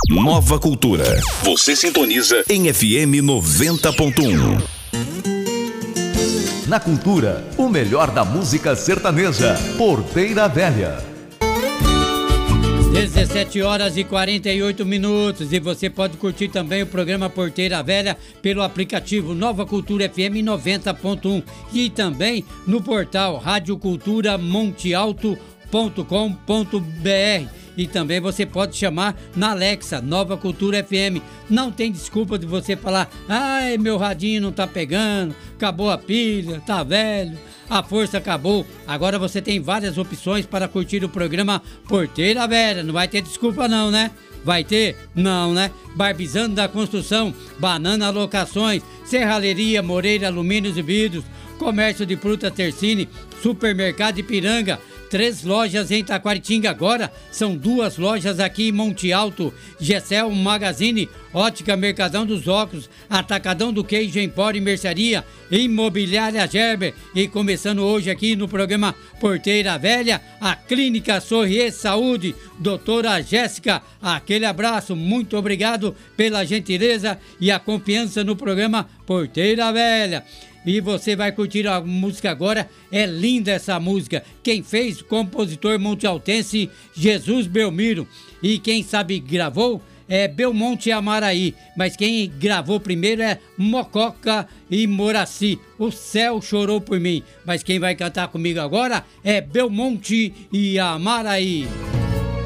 Nova Cultura. Você sintoniza em FM 90.1. Na Cultura, o melhor da música sertaneja. Porteira Velha. 17 horas e 48 minutos. E você pode curtir também o programa Porteira Velha pelo aplicativo Nova Cultura FM 90.1 e também no portal radioculturamontealto.com.br. E também você pode chamar na Alexa, Nova Cultura FM. Não tem desculpa de você falar: ai, meu radinho não tá pegando, acabou a pilha, tá velho, a força acabou. Agora você tem várias opções para curtir o programa Porteira Velha. Não vai ter desculpa não, né? Vai ter? Não, né? Barbizando da Construção, Banana Locações, Serralheria Moreira Alumínios e Vidros, Comércio de Frutas Tercine, Supermercado Ipiranga, 3 lojas em Taquaritinga, agora são 2 lojas aqui em Monte Alto. Gessel Magazine, Ótica Mercadão dos Óculos, Atacadão do Queijo, Empório e Mercearia, Imobiliária Gerber. E começando hoje aqui no programa Porteira Velha, a Clínica Sorrier Saúde, doutora Jéssica. Aquele abraço, muito obrigado pela gentileza e a confiança no programa Porteira Velha. E você vai curtir a música agora, é linda essa música. Quem fez, o compositor montealtense Jesus Belmiro. E quem sabe gravou é Belmonte Amaraí. Mas quem gravou primeiro é Mococa e Moraci. O céu chorou por mim. Mas quem vai cantar comigo agora é Belmonte e Amaraí.